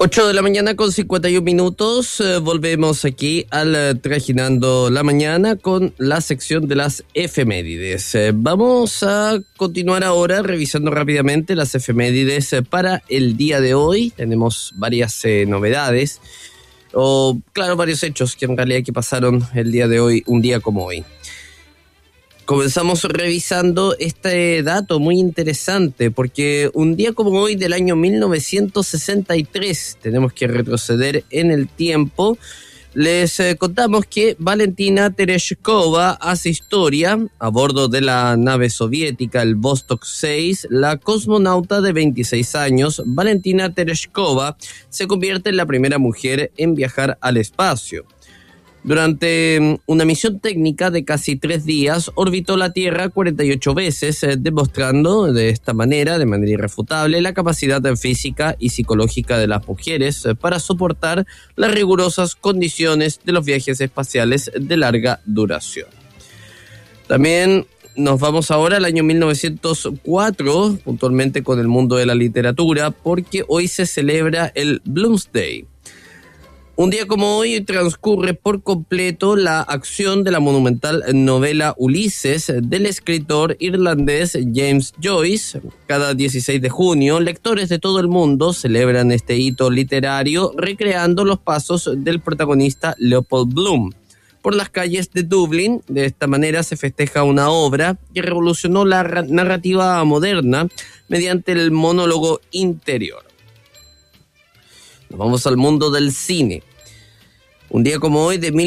8 de la mañana con 51 minutos. Volvemos aquí al Trajinando la Mañana con la sección de las efemérides. Vamos a continuar ahora revisando rápidamente las efemérides para el día de hoy. Tenemos varias novedades, varios hechos que en realidad que pasaron el día de hoy, un día como hoy. Comenzamos revisando este dato muy interesante porque un día como hoy del año 1963, tenemos que retroceder en el tiempo, les contamos que Valentina Tereshkova hace historia a bordo de la nave soviética, el Vostok 6. La cosmonauta de 26 años, Valentina Tereshkova, se convierte en la primera mujer en viajar al espacio. Durante una misión técnica de casi 3 días, orbitó la Tierra 48 veces, demostrando de esta manera, de manera irrefutable, la capacidad física y psicológica de las mujeres para soportar las rigurosas condiciones de los viajes espaciales de larga duración. También nos vamos ahora al año 1904, puntualmente con el mundo de la literatura, porque hoy se celebra el Bloomsday. Un día como hoy transcurre por completo la acción de la monumental novela Ulises del escritor irlandés James Joyce. Cada 16 de junio, lectores de todo el mundo celebran este hito literario recreando los pasos del protagonista Leopold Bloom por las calles de Dublín. De esta manera se festeja una obra que revolucionó la narrativa moderna mediante el monólogo interior. Nos vamos al mundo del cine. Un día como hoy, de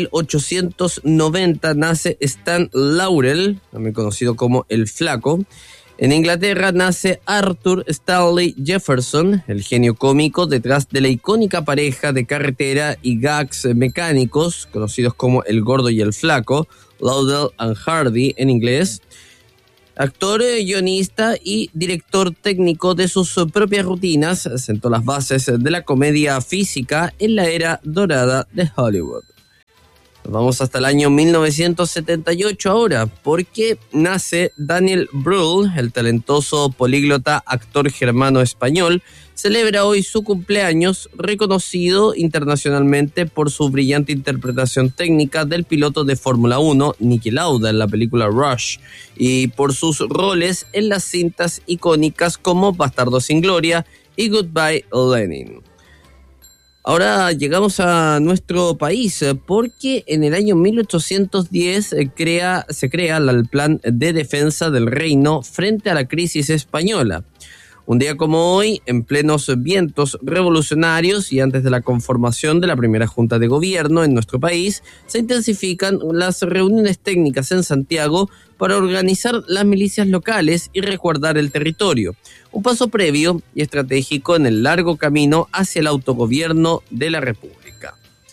1890, nace Stan Laurel, también conocido como El Flaco. En Inglaterra nace Arthur Stanley Jefferson, el genio cómico detrás de la icónica pareja de carretera y gags mecánicos, conocidos como El Gordo y el Flaco, Laudel and Hardy en inglés. Actor, guionista y director técnico de sus propias rutinas, sentó las bases de la comedia física en la era dorada de Hollywood. Vamos hasta el año 1978 ahora, porque nace Daniel Brühl, el talentoso políglota actor germano-español. Celebra hoy su cumpleaños, reconocido internacionalmente por su brillante interpretación técnica del piloto de Fórmula 1, Niki Lauda, en la película Rush, y por sus roles en las cintas icónicas como Bastardo sin Gloria y Goodbye Lenin. Ahora llegamos a nuestro país porque en el año 1810 se crea el Plan de Defensa del Reino frente a la crisis española. Un día como hoy, en plenos vientos revolucionarios y antes de la conformación de la primera Junta de Gobierno en nuestro país, se intensifican las reuniones técnicas en Santiago para organizar las milicias locales y resguardar el territorio. Un paso previo y estratégico en el largo camino hacia el autogobierno de la República.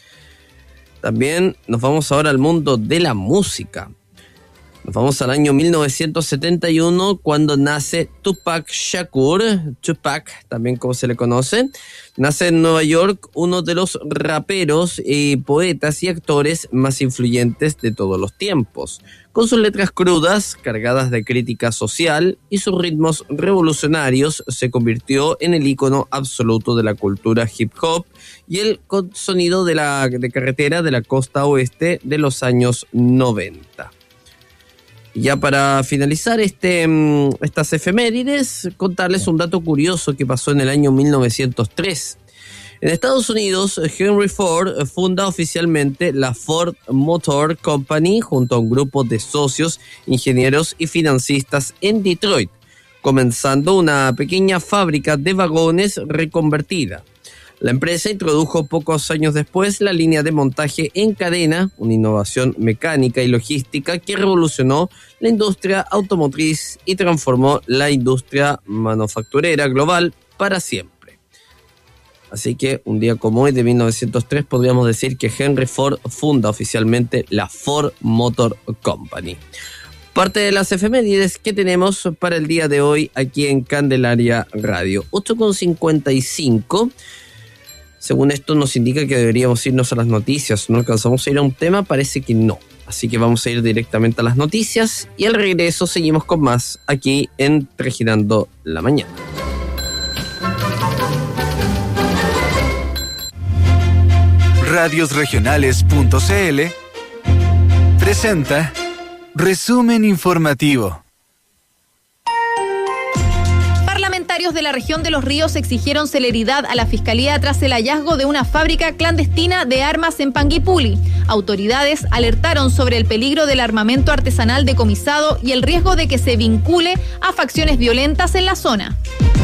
También nos vamos ahora al mundo de la música. Nos vamos al año 1971 cuando nace Tupac Shakur, Tupac también como se le conoce. Nace en Nueva York, uno de los raperos, poetas y actores más influyentes de todos los tiempos. Con sus letras crudas, cargadas de crítica social y sus ritmos revolucionarios, se convirtió en el ícono absoluto de la cultura hip hop y el sonido de carretera de la costa oeste de los años 90. Ya para finalizar estas efemérides, contarles un dato curioso que pasó en el año 1903. En Estados Unidos, Henry Ford funda oficialmente la Ford Motor Company junto a un grupo de socios, ingenieros y financistas en Detroit, comenzando una pequeña fábrica de vagones reconvertida. La empresa introdujo pocos años después la línea de montaje en cadena, una innovación mecánica y logística que revolucionó la industria automotriz y transformó la industria manufacturera global para siempre. Así que un día como hoy de 1903 podríamos decir que Henry Ford funda oficialmente la Ford Motor Company. Parte de las efemérides que tenemos para el día de hoy aquí en Candelaria Radio. 8:55. Según esto nos indica que deberíamos irnos a las noticias. ¿No alcanzamos a ir a un tema? Parece que no. Así que vamos a ir directamente a las noticias y al regreso seguimos con más aquí en Trajinando la Mañana. Radiosregionales.cl presenta Resumen Informativo. Parlamentarios de la región de Los Ríos exigieron celeridad a la Fiscalía tras el hallazgo de una fábrica clandestina de armas en Panguipulli. Autoridades alertaron sobre el peligro del armamento artesanal decomisado y el riesgo de que se vincule a facciones violentas en la zona.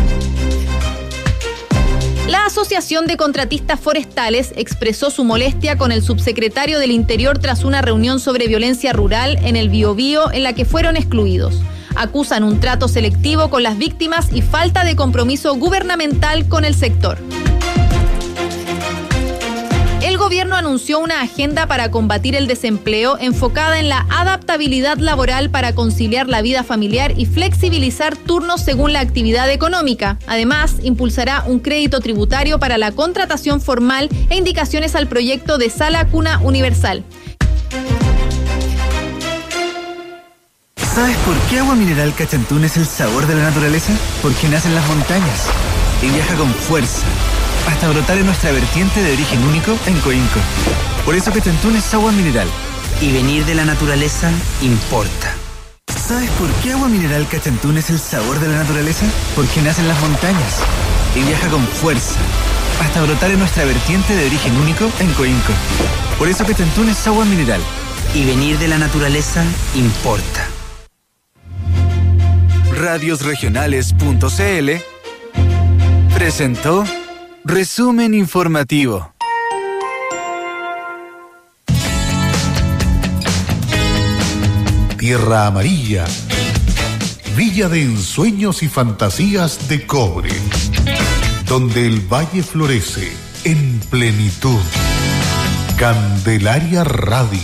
La Asociación de Contratistas Forestales expresó su molestia con el subsecretario del Interior tras una reunión sobre violencia rural en el Biobío en la que fueron excluidos. Acusan un trato selectivo con las víctimas y falta de compromiso gubernamental con el sector. El gobierno anunció una agenda para combatir el desempleo enfocada en la adaptabilidad laboral para conciliar la vida familiar y flexibilizar turnos según la actividad económica. Además, impulsará un crédito tributario para la contratación formal e indicaciones al proyecto de Sala Cuna Universal. ¿Sabes por qué Agua Mineral Cachantún es el sabor de la naturaleza? Porque nace en las montañas y viaja con fuerza hasta brotar en nuestra vertiente de origen único en Coinco. Por eso Cachantún es agua mineral. Y venir de la naturaleza importa. ¿Sabes por qué Agua Mineral Cachantún es el sabor de la naturaleza? Porque nace en las montañas y viaja con fuerza hasta brotar en nuestra vertiente de origen único en Coinco. Por eso Cachantún es agua mineral. Y venir de la naturaleza importa. Radiosregionales.cl presentó Resumen Informativo. Tierra Amarilla, villa de ensueños y fantasías de cobre, donde el valle florece en plenitud. Candelaria Radio.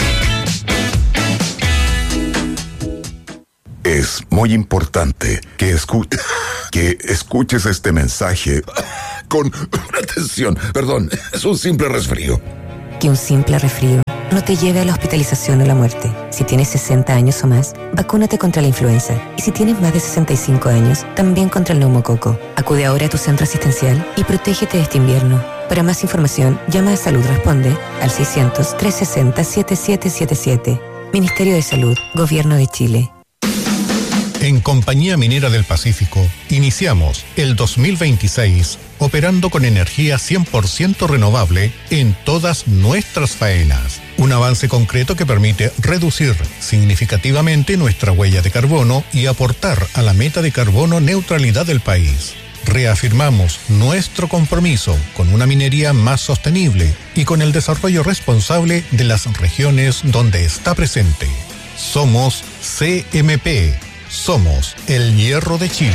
Es muy importante que escuches este mensaje con atención. Perdón, es un simple resfrío. Que un simple resfrío no te lleve a la hospitalización o la muerte. Si tienes 60 años o más, vacúnate contra la influenza. Y si tienes más de 65 años, también contra el neumococo. Acude ahora a tu centro asistencial y protégete de este invierno. Para más información, llama a Salud Responde al 600-360-7777. Ministerio de Salud, Gobierno de Chile. En Compañía Minera del Pacífico, iniciamos el 2026 operando con energía 100% renovable en todas nuestras faenas. Un avance concreto que permite reducir significativamente nuestra huella de carbono y aportar a la meta de carbono neutralidad del país. Reafirmamos nuestro compromiso con una minería más sostenible y con el desarrollo responsable de las regiones donde está presente. Somos CMP. Somos el Hierro de Chile.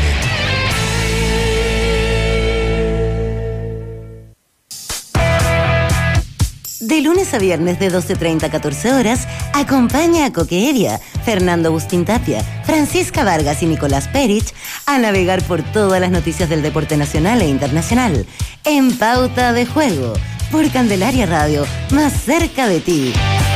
De lunes a viernes de 12:30 a 14 horas, acompaña a Coque Evia, Fernando Agustín Tapia, Francisca Vargas y Nicolás Perich a navegar por todas las noticias del deporte nacional e internacional en Pauta de Juego, por Candelaria Radio, más cerca de ti.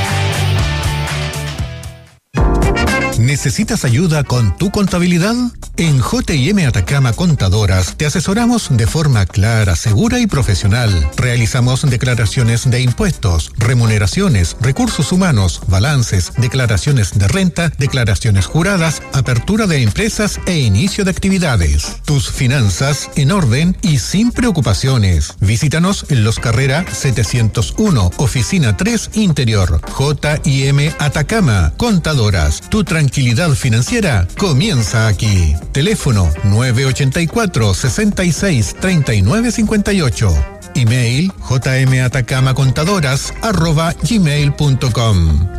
¿Necesitas ayuda con tu contabilidad? En J&M Atacama Contadoras te asesoramos de forma clara, segura y profesional. Realizamos declaraciones de impuestos, remuneraciones, recursos humanos, balances, declaraciones de renta, declaraciones juradas, apertura de empresas e inicio de actividades. Tus finanzas en orden y sin preocupaciones. Visítanos en Los Carrera 701, Oficina 3 Interior. J&M Atacama Contadoras. Tu tranquilidad financiera comienza aquí. Teléfono 984-663958. Email jmatacamacontadoras@gmail.com.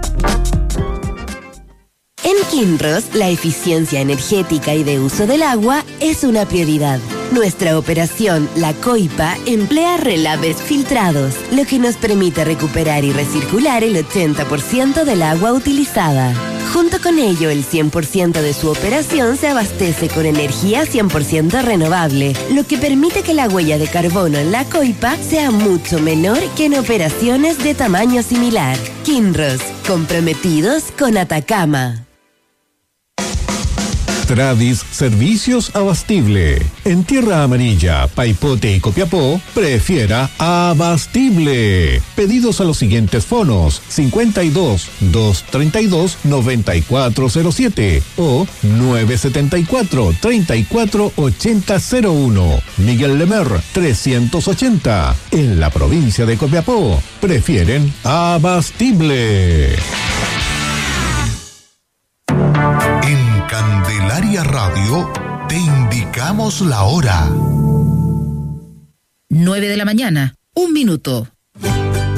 En Kinross, la eficiencia energética y de uso del agua es una prioridad. Nuestra operación, la Coipa, emplea relaves filtrados, lo que nos permite recuperar y recircular el 80% del agua utilizada. Junto con ello, el 100% de su operación se abastece con energía 100% renovable, lo que permite que la huella de carbono en la Coipa sea mucho menor que en operaciones de tamaño similar. Kinross, comprometidos con Atacama. Stradis Servicios Abastible. En Tierra Amarilla, Paipote y Copiapó, prefiera Abastible. Pedidos a los siguientes fonos: 52 232 9407 o 974 34 8001. Miguel Lemer 380. En la provincia de Copiapó, prefieren Abastible. En Candelaria Radio te indicamos la hora. 9 de la mañana, 1 minuto.